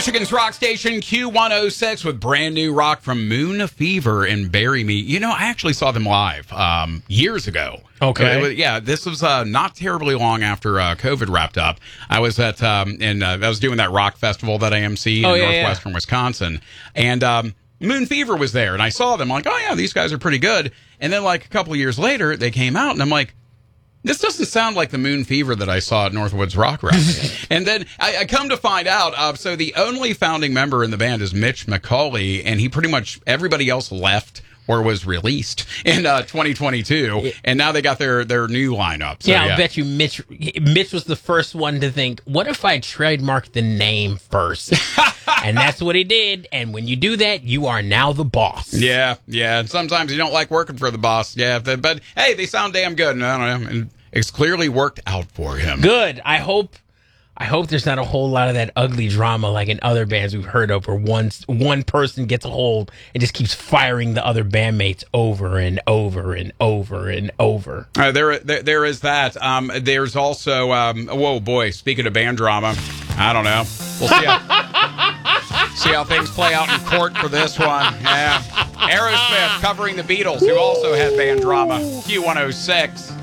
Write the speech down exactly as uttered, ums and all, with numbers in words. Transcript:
Michigan's rock station Q one oh six with brand new rock from Moon Fever and Bury Me. You know, I actually saw them live um, years ago. Okay. It was- yeah, this was uh, not terribly long after uh, COVID wrapped up. I was at um, in uh, I was doing that rock festival that I M C Oh, in yeah, yeah. northwestern Wisconsin, and um, Moon Fever was there, and I saw them. I'm like, oh yeah, these guys are pretty good. And then like a couple of years later, they came out, and I'm like, this doesn't sound like the Moon Fever that I saw at Northwoods Rock Rally. And then I, I come to find out, uh, so the only founding member in the band is Mitch McCauley, and he pretty much, everybody else left or was released in uh, twenty twenty-two, and now they got their, their new lineup. So, yeah, yeah, I'll bet you Mitch Mitch was the first one to think, what if I trademarked the name first? And that's what he did. And when you do that, you are now the boss. Yeah, yeah. And sometimes you don't like working for the boss. Yeah, but, but hey, they sound damn good. And I don't know. And it's clearly worked out for him. Good. I hope I hope there's not a whole lot of that ugly drama like in other bands we've heard of where one, one person gets a hold and just keeps firing the other bandmates over and over and over and over. Uh, there, there, there is that. Um, there's also, um, whoa, boy, speaking of band drama, I don't know. We'll see how, see how things play out in court for this one. Yeah. Aerosmith covering the Beatles, who also had band drama. Q one oh six.